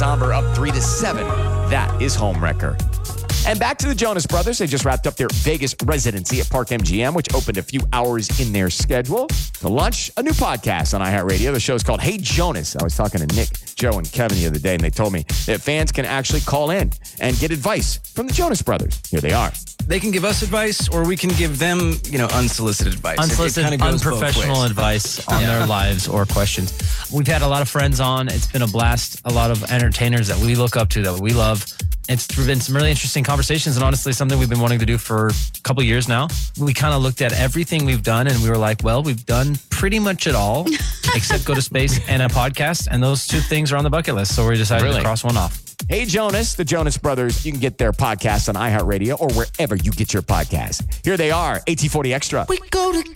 somber, up 3-7. That is Homewrecker. And back to the Jonas Brothers. They just wrapped up their Vegas residency at Park MGM, which opened a few hours in their schedule. To launch a new podcast on iHeartRadio. The show's called Hey Jonas. I was talking to Nick, Joe, and Kevin the other day, and they told me that fans can actually call in and get advice from the Jonas Brothers. Here they are. They can give us advice, or we can give them, unsolicited advice. Unsolicited, unprofessional advice on their lives or questions. We've had a lot of friends on. It's been a blast. A lot of entertainers that we look up to, that we love. It's been some really interesting conversations, and honestly, something we've been wanting to do for a couple years now. We kind of looked at everything we've done, and we were like, well, we've done pretty much it all, except go to space and a podcast, and those two things are on the bucket list, so we decided to cross one off. Hey Jonas, the Jonas Brothers. You can get their podcast on iHeartRadio or wherever you get your podcasts. Here they are, AT40 Extra. We go together.